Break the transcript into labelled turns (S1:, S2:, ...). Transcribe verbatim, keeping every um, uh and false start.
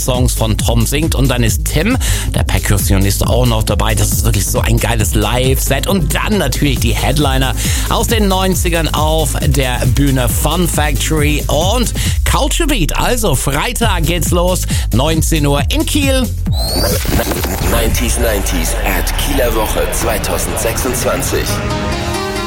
S1: Songs von Tom singt. Und dann ist Tim, der Perkussionist, auch noch dabei. Das ist wirklich so ein geiles Live-Set. Und dann natürlich die Headliner aus den neunzigern auf der Bühne, Fun Factory und Culture Beat. Also Freitag geht's los, neunzehn Uhr in Kiel.
S2: neunzig neunzig at Kieler Woche zwanzig sechsundzwanzig.